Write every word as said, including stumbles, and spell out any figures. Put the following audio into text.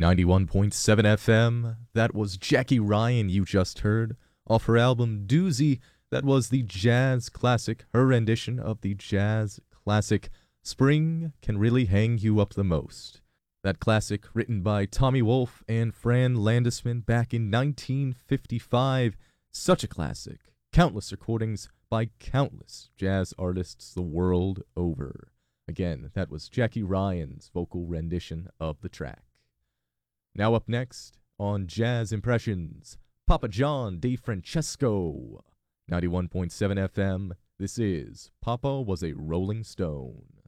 ninety-one point seven F M, that was Jackie Ryan you just heard, off her album Doozy. That was the jazz classic, her rendition of the jazz classic Spring Can Really Hang You Up the Most. That classic, written by Tommy Wolfe and Fran Landesman back in nineteen fifty-five. Such a classic. Countless recordings by countless jazz artists the world over. Again, that was Jackie Ryan's vocal rendition of the track. Now up next on Jazz Impressions, Papa John DeFrancesco. ninety-one point seven F M, this is Papa Was a Rolling Stone.